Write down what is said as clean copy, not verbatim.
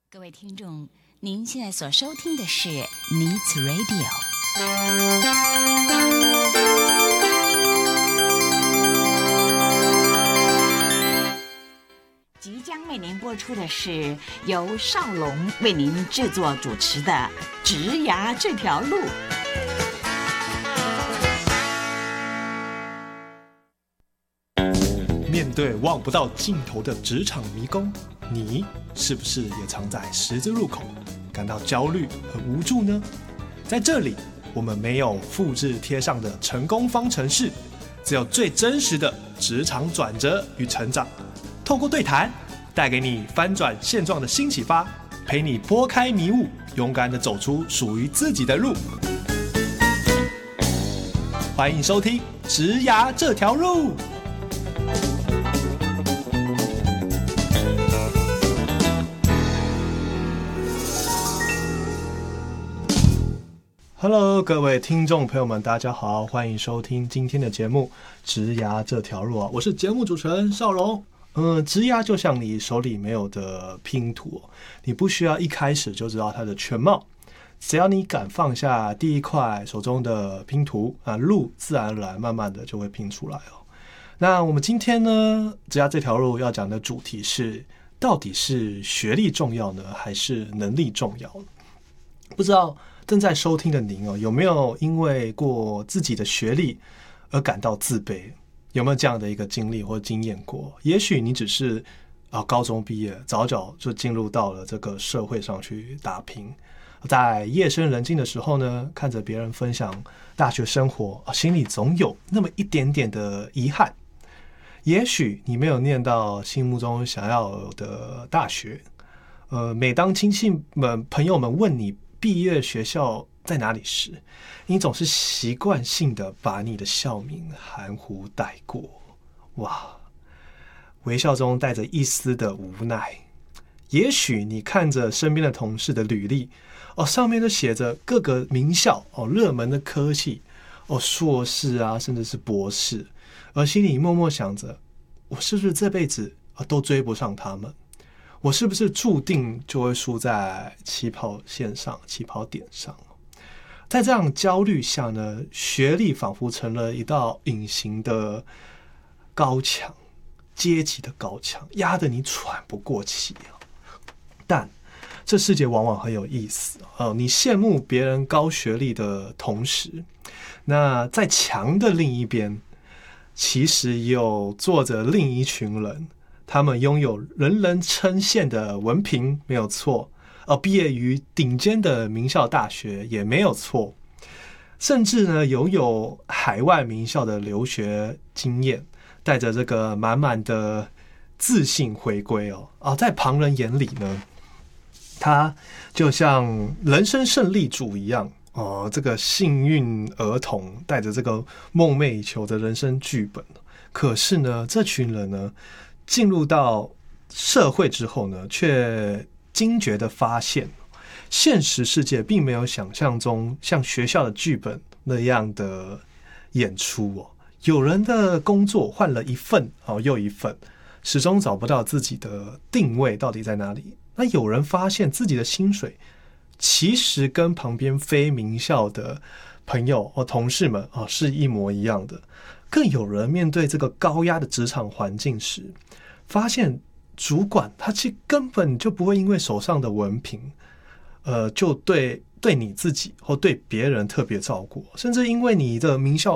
各位听众，您现在所收听的是 Needs Radio。即将为您播出的是由少龙为您制作主持的《职涯这条路》。 面对望不到尽头的职场迷宫，你是不是也常在十字路口感到焦虑和无助呢？在这里，我们没有复制贴上的成功方程式，只有最真实的职场转折与成长。透过对谈，带给你翻转现状的新启发，陪你拨开迷雾，勇敢地走出属于自己的路。欢迎收听《职涯这条路》。Hello， 各位听众朋友们，大家好，欢迎收听今天的节目《职涯这条路》啊，我是节目主持人少龙。职涯就像你手里没有的拼图，你不需要一开始就知道它的全貌，只要你敢放下第一块手中的拼图啊，路自然而然慢慢的就会拼出来哦。那我们今天呢，职涯这条路要讲的主题是，到底是学历重要呢，还是能力重要呢？不知道正在收听的您有没有因为过自己的学历而感到自卑？有没有这样的一个经历或经验过？也许你只是高中毕业，早早就进入到了这个社会上去打拼，在夜深人静的时候呢，看着别人分享大学生活，心里总有那么一点点的遗憾。也许你没有念到心目中想要的大学，每当亲戚们、朋友们问你毕业学校在哪里时，你总是习惯性的把你的校名含糊带过。哇，微笑中带着一丝的无奈。也许你看着身边的同事的履历，上面都写着各个名校热门的科系硕士啊，甚至是博士，而心里默默想着，我是不是这辈子都追不上他们？我是不是注定就会输在起跑线上、起跑点上？在这样焦虑下呢，学历仿佛成了一道隐形的高墙，阶级的高墙，压得你喘不过气。但这世界往往很有意思，你羡慕别人高学历的同时，那在墙的另一边，其实有坐着另一群人。他们拥有人人称羡的文凭没有错，毕业于顶尖的名校大学也没有错，甚至呢拥有海外名校的留学经验，带着这个满满的自信回归在旁人眼里呢，他就像人生胜利组一样这个幸运儿童带着这个梦寐以求的人生剧本。可是呢，这群人呢，进入到社会之后呢，却惊觉的发现，现实世界并没有想象中像学校的剧本那样的演出有人的工作换了一份又一份，始终找不到自己的定位到底在哪里。那有人发现自己的薪水其实跟旁边非名校的朋友同事们是一模一样的。更有人面对这个高压的职场环境时，发现主管他其实根本就不会因为手上的文凭，就对你自己或对别人特别照顾，甚至因为你的名校